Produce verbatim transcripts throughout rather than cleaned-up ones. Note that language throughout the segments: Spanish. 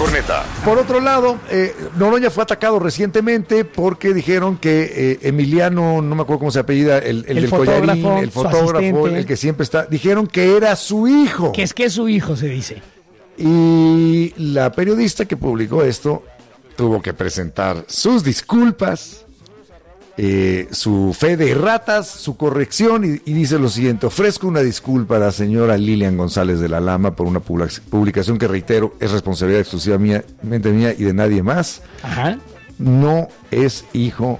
corneta. Por otro lado, eh, Noroña fue atacado recientemente porque dijeron que eh, Emiliano, no me acuerdo cómo se apellida, el, el, el del collarín, el fotógrafo, el que siempre está, dijeron que era su hijo. Que es que es su hijo, se dice. Y la periodista que publicó esto tuvo que presentar sus disculpas, eh, su fe de ratas, su corrección, y, y dice lo siguiente: ofrezco una disculpa a la señora Lilian González de la Lama por una publicación que, reitero, es responsabilidad exclusivamente mía y de nadie más. Ajá. No es hijo,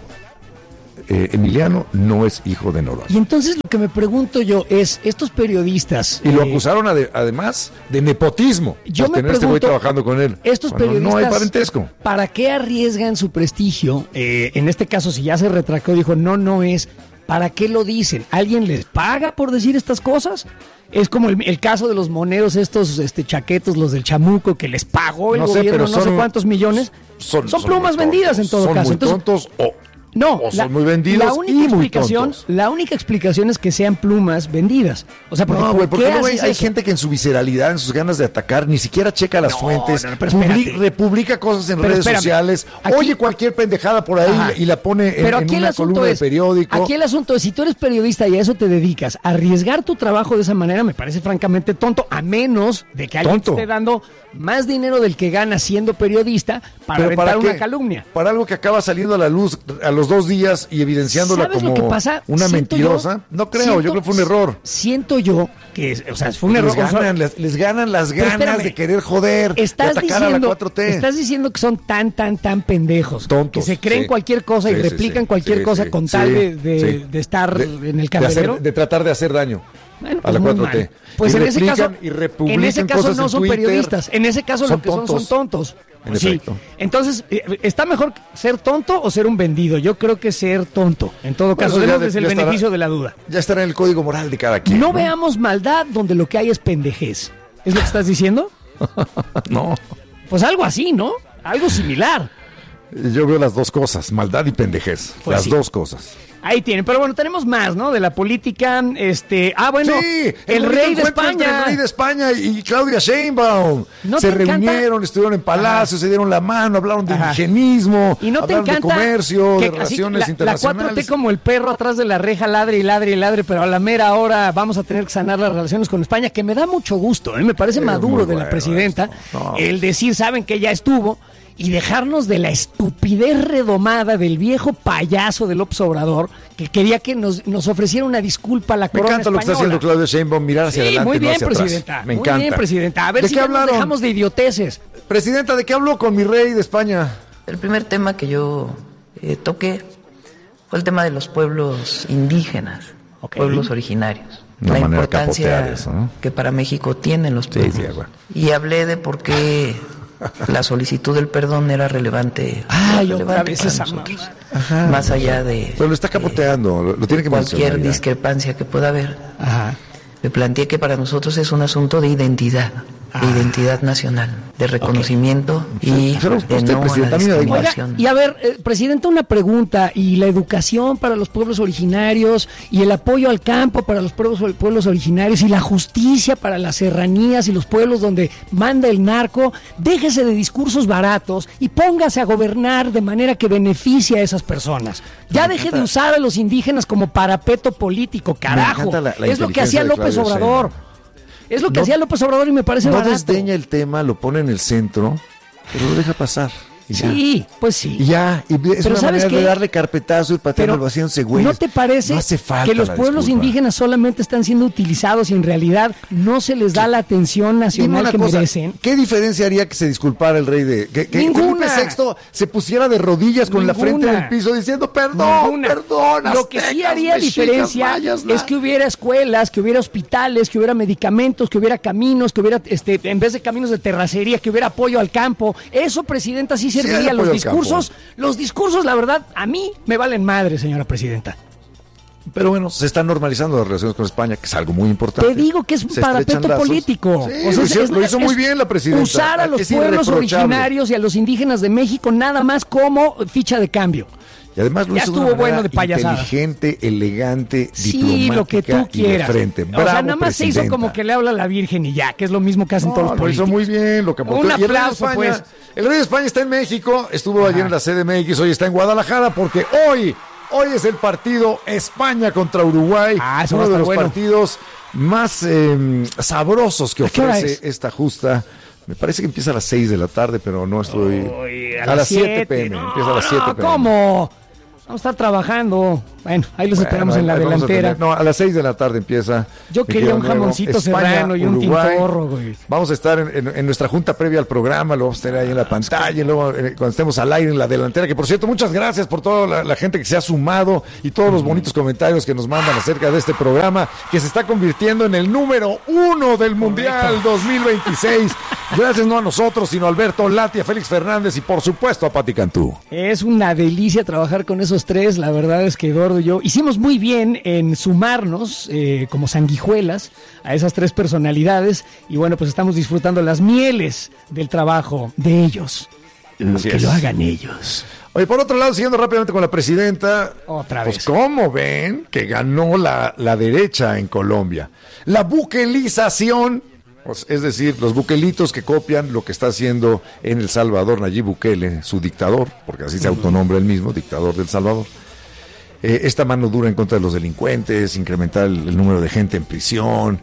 eh, Emiliano no es hijo de Noroña. Y entonces lo que me pregunto yo es, estos periodistas... Y lo eh, acusaron ade- además de nepotismo, yo por me tener este güey pregunto, trabajando con él. Estos periodistas, no hay parentesco. ¿para qué arriesgan su prestigio? Eh, en este caso, si ya se retractó, dijo, no, no es... ¿Para qué lo dicen? ¿Alguien les paga por decir estas cosas? Es como el, el caso de los moneros, estos este, chaquetos, los del chamuco, que les pagó el No sé, gobierno pero no son- sé cuántos millones. Son, Son son plumas muy vendidas tontos, en todo son caso. Muy Entonces, tontos o, no, o son la, muy vendidos la única y muy explicación, tontos. la única explicación es que sean plumas vendidas. O sea, porque, No, ¿por güey, porque qué luego hay, haces hay eso? gente que en su visceralidad, en sus ganas de atacar, ni siquiera checa las No, fuentes, no, no, pero publi- espérate. republica cosas en Pero redes espérame, sociales, aquí- oye cualquier pendejada por ahí Ajá. y la pone en, Pero en aquí el una asunto columna es, de periódico. Aquí el asunto es, si tú eres periodista y a eso te dedicas, arriesgar tu trabajo de esa manera me parece francamente tonto, a menos de que alguien te Tonto. esté dando más dinero del que gana siendo periodista para ¿Pero aventar para una qué? calumnia. Para algo que acaba saliendo a la luz a los dos días y evidenciándola ¿Sabes como lo que pasa? una Siento mentirosa. yo- no creo, siento- yo creo que fue un error. Siento yo que, o sea, fue un les, error. O sea, ganan, les, les ganan las Pero ganas espérame, de querer joder, de Estás atacar diciendo, a la cuatro T. estás diciendo que son tan, tan, tan pendejos. Tontos, que se creen sí. cualquier cosa y Sí, sí, replican sí. cualquier Sí, cosa sí, con tal sí, de, de, sí. de estar De- en el de, candelero. hacer- de tratar de hacer daño. Bueno, a pues la muy cuatro T. mal. Pues Y en ese replican caso, y en republican ese caso cosas no en son Twitter. periodistas. En ese caso Son lo que son tontos. son tontos. En Sí. efecto. Entonces, eh, ¿está mejor ser tonto o ser un vendido? Yo creo que ser tonto. En todo Bueno, caso, eso ya demos de- desde el ya estará- beneficio de la duda. Ya estará en el código moral de cada quien. No veamos maldad donde lo que hay es pendejez. ¿Es lo que estás diciendo? No. Pues algo así, ¿no? Algo similar. Yo veo las dos cosas, maldad y pendejez. Pues las sí. dos cosas. Ahí tienen, pero bueno, tenemos más, ¿no? De la política, este... Ah, bueno, Sí, el bonito rey de encuentro entre España. El rey de España y Claudia Sheinbaum. ¿No se te encanta? reunieron, estuvieron en Palacio, se dieron la mano, hablaron de Ajá. indigenismo, Y no te hablaron encanta de comercio, que de así relaciones la, la internacionales. cuatro T como el perro atrás de la reja, ladre y ladre y ladre, pero a la mera hora vamos a tener que sanar las relaciones con España, que me da mucho gusto, ¿eh? Me parece Es maduro muy de la bueno presidenta esto. No. el decir, saben que ya estuvo, y dejarnos de la estupidez redomada del viejo payaso de López Obrador, que quería que nos, nos ofreciera una disculpa a la Me corona encanta lo que está española. haciendo Claudia Sheinbaum, mirar hacia Sí, adelante, muy no bien, hacia atrás. presidenta. Me Muy encanta. bien, presidenta. A ver ¿De si qué ya nos hablaron? dejamos de idioteces. Presidenta, ¿de qué habló con mi rey de España? El primer tema que yo eh, toqué fue el tema de los pueblos indígenas, Ok. pueblos originarios. Una la manera de importancia capotear eso, ¿no? que para México tienen los Sí, pueblos. sí, bueno. Y hablé de por qué la solicitud del perdón era relevante, Ay, relevante otra vez para esa nosotros. Ajá. Más allá de Pero lo está capoteando, lo, lo tiene que cualquier mencionar ya. discrepancia que pueda haber. Ajá. Le planteé que para nosotros es un asunto de identidad, Ah. de identidad nacional, de reconocimiento y Pero de usted, no a la presidenta, a mí me da igual. Oiga, discriminación. y a ver, eh, presidenta, una pregunta. ¿Y la educación para los pueblos originarios? ¿Y el apoyo al campo para los pueblos, pueblos originarios? ¿Y la justicia para las serranías y los pueblos donde manda el narco? Déjese de discursos baratos y póngase a gobernar de manera que beneficie a esas personas. Ya deje de usar a los indígenas como parapeto político, carajo. encanta la- la es lo que inteligencia hacía de López Claudia Obrador. Sheinbaum. Es lo que No- hacía López Obrador y me parece No barato. desdeña el tema, lo pone en el centro, pero lo deja pasar. Y ya. Sí, pues sí. Y ya, y es Pero una ¿sabes manera qué? de darle carpetazo y pateando Pero el vacío en ese güey. ¿no te parece No hace falta que los la pueblos disculpa. indígenas solamente están siendo utilizados y en realidad no se les da la atención Dime nacional una que cosa, merecen? ¿qué diferencia haría que se disculpara el rey de... que, que Ninguna. Felipe sexto se pusiera de rodillas con la Ninguna. frente en el piso diciendo perdón, Ninguna. perdón, Lo que sí aztecas, haría mexicas, diferencia mayas, es que hubiera escuelas, que hubiera hospitales, que hubiera medicamentos, que hubiera caminos, que hubiera, este, en vez de caminos de terracería, que hubiera apoyo al campo. Eso, presidenta, sí Sí, hay serviría. apoyo Los al discursos, los discursos, la verdad, a mí me valen madre, señora presidenta. Pero bueno, se están normalizando las relaciones con España, que es algo muy importante. Te digo que es un parapeto político. Sí, o sea, lo, hizo, es, lo hizo muy bien la presidenta. Usar a los es pueblos originarios y a los indígenas de México nada más como ficha de cambio. Y además lo ya hizo estuvo de una bueno de payasadas. Inteligente, elegante, sí, diplomática lo que tú quieras. Y de frente. Bravo, o sea, nada más presidenta. se hizo como que le habla a la Virgen y ya, que es lo mismo que hacen no, todos los políticos. Lo hizo muy bien, lo que Un aportó. aplauso, el pues. El rey de España está en México, estuvo Ajá. ayer en la C D M X, hoy está en Guadalajara, porque hoy, hoy es el partido España contra Uruguay. Ah, eso uno va a estar de los bueno. partidos más eh, sabrosos que ofrece esta justa. Me parece que empieza a las seis de la tarde, pero no estoy... Uy, a, a las siete p pm, no, empieza a las siete no, p m. ¿Cómo? Vamos a estar trabajando. Bueno, ahí los bueno, esperamos en la delantera. A tener, no, a las seis de la tarde empieza. Yo quería un jamoncito España, serrano y un Uruguay. tintorro, güey. Vamos a estar en, en, en nuestra junta previa al programa, lo vamos a tener ahí en la pantalla, y luego eh, cuando estemos al aire en la delantera, que por cierto, muchas gracias por toda la, la gente que se ha sumado y todos los bonitos comentarios que nos mandan acerca de este programa, que se está convirtiendo en el número uno del Mundial dos mil veintiséis. Gracias no a nosotros, sino a Alberto Lati, a Félix Fernández y por supuesto a Pati Cantú. Es una delicia trabajar con esos tres, la verdad es que Eduardo y yo hicimos muy bien en sumarnos eh, como sanguijuelas a esas tres personalidades y bueno, pues estamos disfrutando las mieles del trabajo de ellos. Así que es. lo hagan ellos. Oye, por otro lado, siguiendo rápidamente con la presidenta, otra pues vez. ¿cómo ven que ganó la, la derecha en Colombia? La buquelización, pues, es decir, los buquelitos que copian lo que está haciendo en El Salvador Nayib Bukele, su dictador, porque así se autonombra él mismo, dictador del Salvador. Eh, esta mano dura en contra de los delincuentes, incrementar el, el número de gente en prisión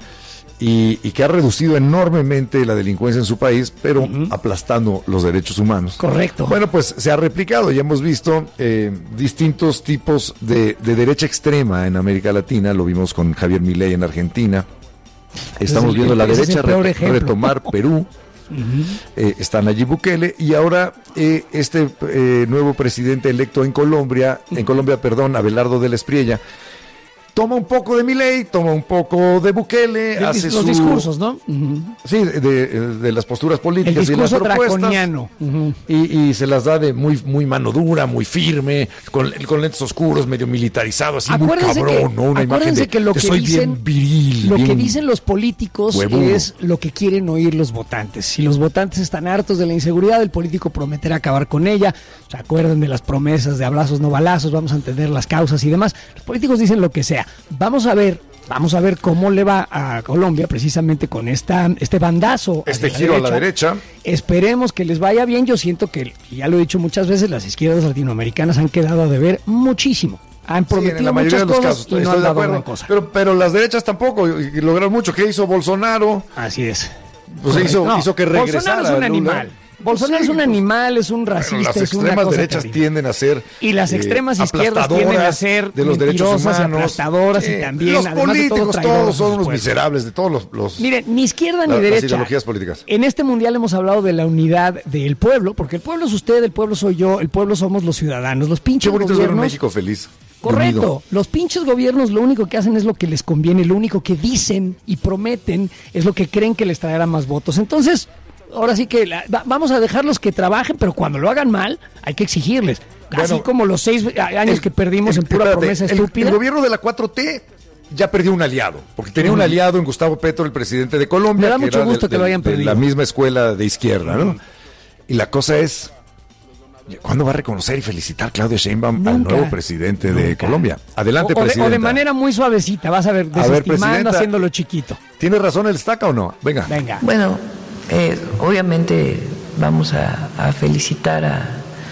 y, y que ha reducido enormemente la delincuencia en su país, pero uh-huh. aplastando los derechos humanos. Correcto. Bueno, pues se ha replicado, ya hemos visto eh, distintos tipos de, de derecha extrema en América Latina, lo vimos con Javier Milei en Argentina, estamos viendo la derecha re- retomar Perú. Uh-huh. Eh, está Nayib Bukele y ahora eh, este eh, nuevo presidente electo en Colombia, en Colombia, perdón, Abelardo de la Espriella, toma un poco de Milei, toma un poco de Bukele, de, hace los su, discursos, ¿no? Uh-huh. Sí, de, de, de las posturas políticas el y las propuestas. draconiano. Uh-huh. Y, y se las da de muy, muy mano dura, muy firme, con, con lentes oscuros, medio militarizado, así acuérdense muy cabrón, que, ¿no? Una imagen de que lo que soy dicen, bien viril. Lo bien que dicen los políticos huevudo. Es lo que quieren oír los votantes. Si los votantes están hartos de la inseguridad, el político prometerá acabar con ella. Se acuerdan de las promesas de abrazos no balazos, vamos a entender las causas y demás. Los políticos dicen lo que sea. Vamos a ver Vamos a ver cómo le va a Colombia precisamente con esta este bandazo. Este giro a la derecha. Esperemos que les vaya bien. Yo siento que, ya lo he dicho muchas veces, las izquierdas latinoamericanas han quedado a deber muchísimo. Han prometido sí, en la mayoría muchas de los cosas casos, y no han dado gran cosa. Pero, pero las derechas tampoco y lograron mucho. ¿Qué hizo Bolsonaro? Así es. Pues hizo, no, hizo que regresara. Bolsonaro es un animal. Bolsonaro sí, es un animal, es un racista, bueno, las es una extremas derechas terrible. tienden a ser y las extremas eh, izquierdas tienden a ser de los derechos humanos, y aplastadoras eh, y también los políticos de todo todos son unos miserables de todos los, los miren, ni izquierda la, ni derecha. Las ideologías políticas. En este mundial hemos hablado de la unidad del pueblo, porque el pueblo es usted, el pueblo soy yo, el pueblo somos los ciudadanos, los pinches Qué bonito gobiernos. Es ver un México feliz. Correcto, unido. Los pinches gobiernos lo único que hacen es lo que les conviene, lo único que dicen y prometen es lo que creen que les traerá más votos. Entonces, ahora sí que la, va, vamos a dejarlos que trabajen, pero cuando lo hagan mal, hay que exigirles. Bueno, así como los seis años el, que perdimos el, en pura espérate, promesa el, estúpida. El gobierno de la cuatro T ya perdió un aliado, porque tenía uh-huh. un aliado en Gustavo Petro, el presidente de Colombia. Me da que mucho era gusto de, que lo hayan de, perdido. De la misma escuela de izquierda, ¿no? Uh-huh. Y la cosa es, ¿cuándo va a reconocer y felicitar Claudia Sheinbaum nunca, al nuevo presidente nunca. de Colombia? Adelante, o, o presidenta. De, o de manera muy suavecita, vas a ver, desestimando, a ver, haciéndolo chiquito. ¿Tiene razón el Estaca o no? Venga. Venga. Bueno, eh, obviamente vamos a, a felicitar a,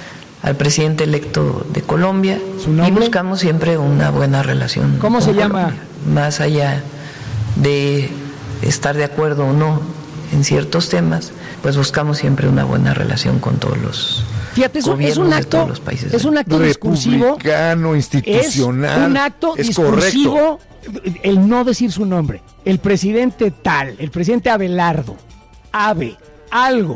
al presidente electo de Colombia. ¿Su nombre? Y buscamos siempre una buena relación. ¿Cómo se llama? Colombia. Más allá de estar de acuerdo o no en ciertos temas, pues buscamos siempre una buena relación con todos los Fíjate, es un, es un acto, los países es un acto discursivo, republicano, institucional, es un acto es discursivo, correcto. El no decir su nombre, el presidente tal, el presidente Abelardo, Ave, algo,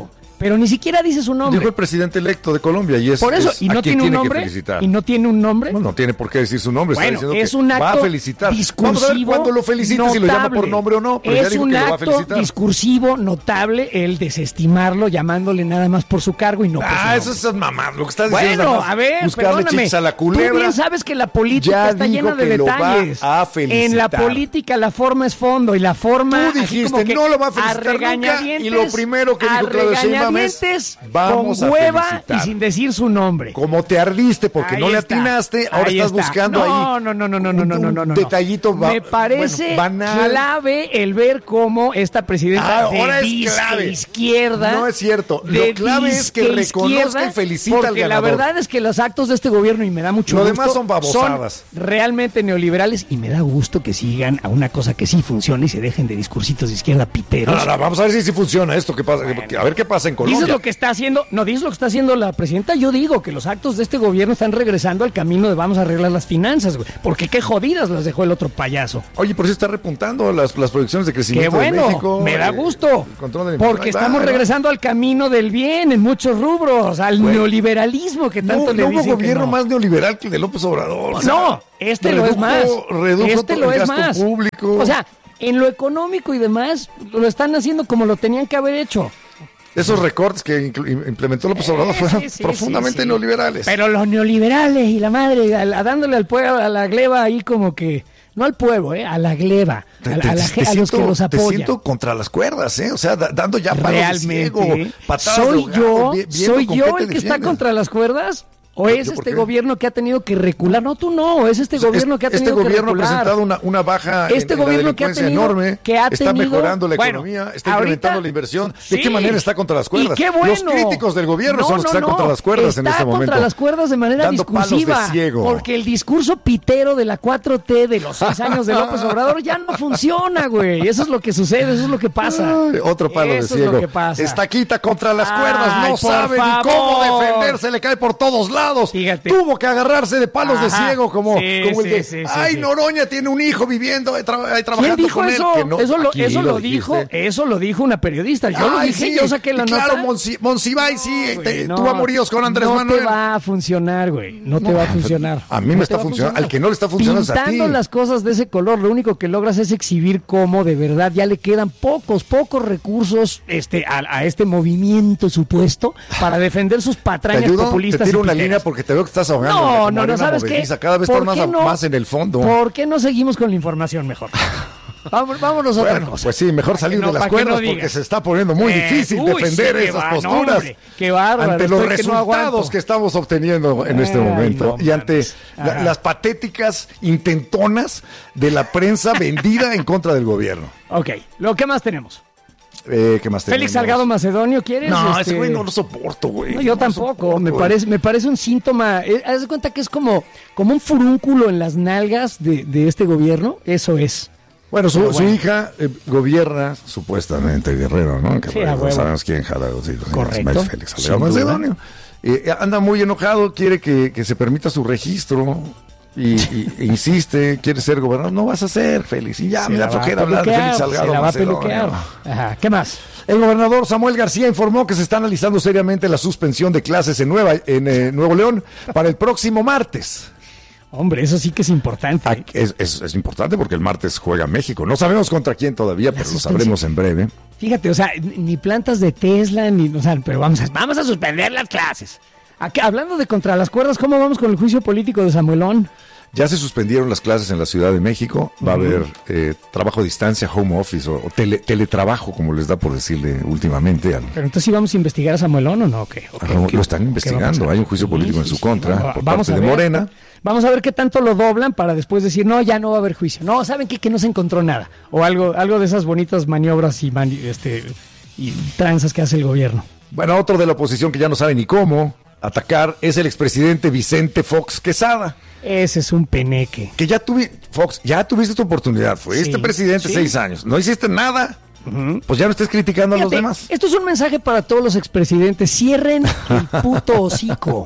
pero ni siquiera dice su nombre. Dijo el presidente electo de Colombia y es por eso, es y no tiene un nombre, y no tiene un nombre. Bueno, no tiene por qué decir su nombre, bueno, está diciendo es que un acto va a felicitar. discursivo. Vamos a ver cuándo lo felicita, si lo llama por nombre o no, pero es ya dijo un que lo va a acto felicitar. discursivo notable el desestimarlo llamándole nada más por su cargo y no por su Ah, nombre. eso es mamá, lo que estás diciendo. Bueno, es a ver, buscarle perdóname. chichis a la culebra. Tú bien sabes que la política Ya está dijo llena de que lo va detalles. a felicitar. En la política la forma es fondo y la forma Tú así dijiste, como que no lo va a felicitar nunca, regañadientes, y lo primero que dijo Claudia Sheinbaum es, regañadientes, vamos con a hueva felicitar. y sin decir su nombre. Como te ardiste porque Ahí no le está. atinaste, ahora Ahí estás está. buscando no, ahí No, no, no, no, un, no, no, no, no, un no. detallito va- Me parece bueno, banal. clave el ver cómo esta presidenta Ah, ahora de es disque clave. izquierda. No es cierto. Lo de clave es que disque reconozca izquierda, y felicita al porque ganador. la verdad es que los actos de este gobierno, y me da mucho Lo gusto, demás son babosadas. son realmente neoliberales, y me da gusto que sigan a una cosa que sí funciona y se dejen de discursitos de izquierda piteros. No, no, no, vamos a ver si, si funciona esto, que pasa, que- a ver qué pasa en Colombia. Dices lo que está haciendo, no dices lo que está haciendo la presidenta. Yo digo que los actos de este gobierno están regresando al camino de vamos a arreglar las finanzas, güey. Porque qué jodidas las dejó el otro payaso. Oye, por eso está repuntando las, las proyecciones de Qué crecimiento bueno, de México. me da eh, gusto. el control de la Porque inflación. estamos Ahí va, ahí va. regresando al camino del bien en muchos rubros, al Güey. neoliberalismo que tanto No, le no hubo dicen que gobierno no. más neoliberal que el de López Obrador. O sea, No, este lo es redujo- más. Redujo Este todo lo el es gasto más. público. O sea, en lo económico y demás, lo están haciendo como lo tenían que haber hecho. esos recortes que inclu- implementó López Obrador Eh, fueron sí, sí, profundamente sí, sí. neoliberales. Pero los neoliberales y la madre, a la- dándole al pueblo, a la gleba ahí como que, no al pueblo, eh, a la gleba, a, Te- la- a la te- ge- te a los que siento- los Te apoyan. siento contra las cuerdas, ¿eh? O sea, da- dando ya palos de Realmente, ciego, patadas de soy ahogado, yo, vi- viendo soy con yo qué te el que está defiendes. contra las cuerdas. ¿O ¿Yo es por este qué? gobierno que ha tenido que recular? No, tú no, es este O sea, gobierno es- que ha este tenido que gobierno ha recular. presentado una, una baja en- Este en, la gobierno que ha delincuencia tenido- enorme, que ha está tenido- mejorando la bueno, economía, está ahorita- incrementando la inversión. ¿De sí. qué manera está contra las cuerdas? Y qué bueno. Los críticos del gobierno No, son los que no, están no. contra las cuerdas en Está este momento. contra las cuerdas de manera dando palos de discursiva. ciego. Porque el discurso pitero de la cuatro T de los seis años de López Obrador ya no funciona, güey. Eso es lo que sucede, eso es lo que pasa. Ay, otro palo Eso de ciego. Es lo que pasa. Estaquita contra las Ay, cuerdas, no por sabe ni favor. cómo defenderse, le cae por todos lados. Fíjate. Tuvo que agarrarse de palos de Ajá. ciego, como, Sí, como el sí, de, sí, sí, ay, sí. Noroña tiene un hijo viviendo, eh, tra- eh, trabajando ¿Quién dijo con eso? él. Que no, eso lo, aquí eso lo dijo, dijiste. eso lo dijo una periodista. Yo lo Ay, dije, sí, yo saqué la y nota. Claro, Monsi- Monsiváis sí, Güey, te- no, tuvo amoríos con Andrés no Manuel. te va a funcionar, güey. No, te va a funcionar. a mí me No te está va a funcionando. Al que no le está funcionando es a ti. Pintando las cosas de ese color, lo único que logras es exhibir cómo de verdad ya le quedan pocos, pocos recursos este, a, a este movimiento supuesto para defender sus Te patrañas ayudo, te populistas. tiro y una piteras. línea porque te veo que estás ahogando. No, como no, no, arena ¿sabes qué? movediza. Cada vez ¿Por estás más, qué a- no? más en el fondo. ¿Por qué no seguimos con la información mejor? Vamos, vámonos a otra Bueno, cosa. pues sí, mejor Para salir que no- de las para que no cuerdas digas. porque se está poniendo muy Eh, difícil uy, defender sí, qué esas va- no, posturas hombre, qué bárbaro, ante estoy los que no resultados aguanto. que estamos obteniendo en este Ay, momento no y ante mames. la- Ajá. las patéticas intentonas de la prensa vendida en contra del gobierno. Ok, ¿lo que más tenemos? Eh, ¿Qué más tenemos? Félix Salgado Macedonio, ¿quieres? No, Este, ese güey no lo soporto, güey. No, yo No tampoco, soporto, me güey. parece, me parece un síntoma. Eh, haz de cuenta que es como, como un furúnculo en las nalgas de, de este gobierno, eso es. Bueno, su, Pero su bueno. hija eh, gobierna supuestamente Guerrero, ¿no? Que Sí, no a huevo. sabemos quién jala. Sí, Correcto, es Félix sin Salgado duda. Macedonio. Eh, anda muy enojado, quiere que, que se permita su registro y, y- e insiste, quiere ser gobernador. No vas a ser, Félix. Y ya Se me da la va a flojera hablar de peluquear, Félix Salgado se la va a Macedonio. peluquear. Ajá, ¿qué más? El gobernador Samuel García informó que se está analizando seriamente la suspensión de clases en, Nueva, en eh, Nuevo León para el próximo martes. Hombre, eso sí que es importante. Ah, Es, es- es importante porque el martes juega México. No sabemos contra quién todavía, pero lo suspensión. sabremos en breve. Fíjate, o sea, ni plantas de Tesla, ni, o sea, pero vamos a, vamos a suspender las clases. Acá, hablando de contra las cuerdas, ¿cómo vamos con el juicio político de Samuelón? Ya se suspendieron las clases en la Ciudad de México. Va a haber eh, trabajo a distancia, home office o, o tele- teletrabajo, como les da por decirle últimamente. Al, Pero entonces sí vamos a investigar a Samuelón o no, ¿o qué? ¿O qué? Ah, ¿Qué- lo están qué va a investigando. pasar? Hay un juicio político en su contra Va- por vamos parte a de ver. Morena. Vamos a ver qué tanto lo doblan para después decir, no, ya no va a haber juicio. No, ¿saben qué? Que no se encontró nada. O algo, algo de esas bonitas maniobras y, mani- este, y tranzas que hace el gobierno. Bueno, otro de la oposición que ya no sabe ni cómo atacar es el expresidente Vicente Fox Quesada. Ese es un peneque. Que ya tuviste, Fox, ya tuviste tu oportunidad. Fuiste Sí, presidente sí. seis años. No hiciste nada. Pues ya no estés criticando a los Fíjate, demás. esto es un mensaje para todos los expresidentes. Cierren el puto hocico.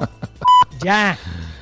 Ya.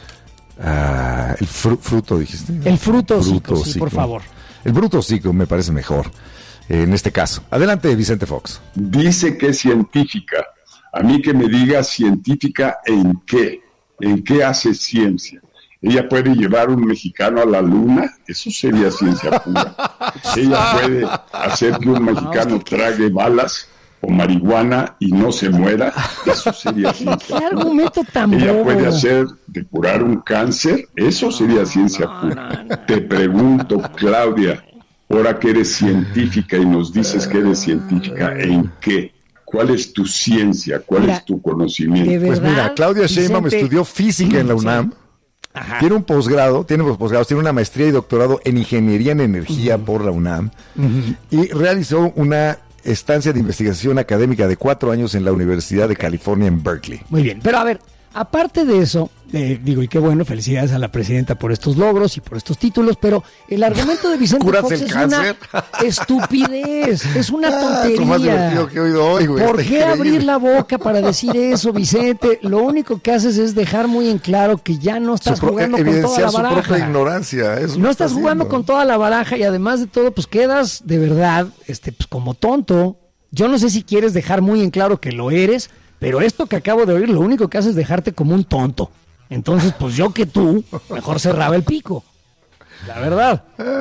Ah, el fru- fruto, dijiste. El fruto hocico, sí, hocico. por favor. El bruto hocico me parece mejor eh, en este caso. Adelante, Vicente Fox. Dice que es científica. A mí que me diga científica en qué, en qué hace ciencia. Ella puede llevar un mexicano a la luna, eso sería ciencia pura. Ella puede hacer que un mexicano trague balas o marihuana y no se muera, eso sería ciencia ¿Qué argumento tan pura. Ella bobo? puede hacer de curar un cáncer, eso sería ciencia pura. Te pregunto, Claudia, ahora que eres científica y nos dices que eres científica, ¿en qué? ¿Cuál es tu ciencia? ¿Cuál Mira, es tu conocimiento? de Pues mira, ¿verdad, Claudia Sheinbaum Vicente? estudió física en la UNAM. Ajá. Tiene un posgrado, tiene dos posgrados, tiene una maestría y doctorado en ingeniería en energía uh-huh. por la UNAM uh-huh. y realizó una estancia de investigación académica de cuatro años en la Universidad de California en Berkeley. Muy bien, pero a ver, aparte de eso, eh, digo, y qué bueno, felicidades a la presidenta por estos logros y por estos títulos, pero el argumento de Vicente ¿Curas Fox el es cáncer? una estupidez, es una Ah, tontería. es lo más divertido que he oído hoy, güey. ¿Por Está qué increíble. abrir la boca para decir eso, Vicente? Lo único que haces es dejar muy en claro que ya no estás Su pro- jugando con toda evidenciar la su baraja. propia ignorancia. Eso es lo No que estás está jugando haciendo. con toda la baraja y además de todo, pues quedas de verdad, este, pues como tonto. Yo no sé si quieres dejar muy en claro que lo eres, pero esto que acabo de oír, lo único que hace es dejarte como un tonto. Entonces, pues yo que tú, mejor cerraba el pico. La verdad.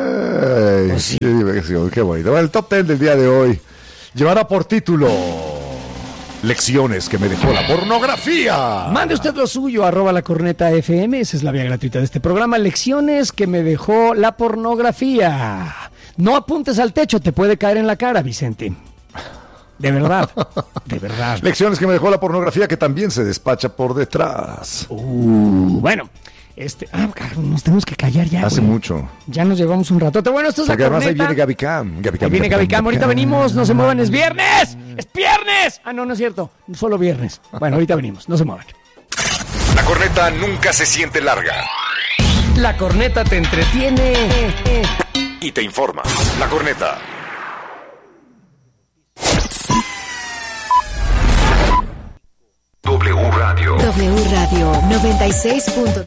Ay, Pues sí. qué diversión, qué bonito. Bueno, el top ten del día de hoy llevará por título Lecciones que me dejó la pornografía. Mande usted lo suyo, arroba la corneta F M, esa es la vía gratuita de este programa. Lecciones que me dejó la pornografía. No apuntes al techo, te puede caer en la cara, Vicente. De verdad, de verdad. Lecciones que me dejó la pornografía que también se despacha por detrás. Uh, bueno, este, ah, car- nos tenemos que callar ya. Hace güey. mucho. Ya nos llevamos un ratote. Bueno, esto es Porque la además ahí corneta. viene Gaby Cam. Gaby Cam, Ahí viene Gaby Cam. Ahorita venimos, no se muevan, es viernes. ¡Es viernes! Ah, no, no es cierto. Solo viernes. Bueno, ahorita venimos, no se muevan. La corneta nunca se siente larga La corneta te entretiene. y te informa. La corneta. W Radio. W Radio noventa y seis punto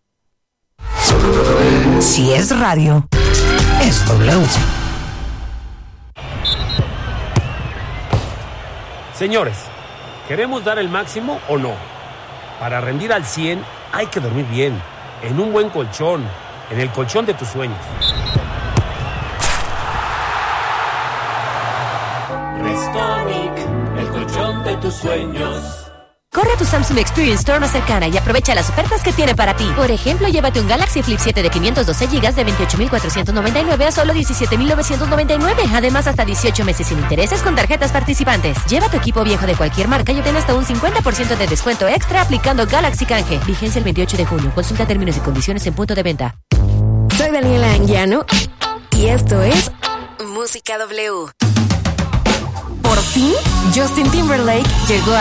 Si es radio, es W. Señores, ¿queremos dar el máximo o no? Para rendir al cien hay que dormir bien, en un buen colchón, en el colchón de tus sueños. Restonic, el colchón de tus sueños. Corre a tu Samsung Experience Store más cercana y aprovecha las ofertas que tiene para ti. Por ejemplo, llévate un Galaxy Flip siete de quinientos doce gigas de veintiocho mil cuatrocientos noventa y nueve a solo diecisiete mil novecientos noventa y nueve. Además, hasta dieciocho meses sin intereses con tarjetas participantes. Lleva tu equipo viejo de cualquier marca y obtén hasta un cincuenta por ciento de descuento extra aplicando Galaxy Canje. Vigencia el veintiocho de junio. Consulta términos y condiciones en punto de venta. Soy Daniela Anguiano y esto es Música W. Por fin, Justin Timberlake llegó a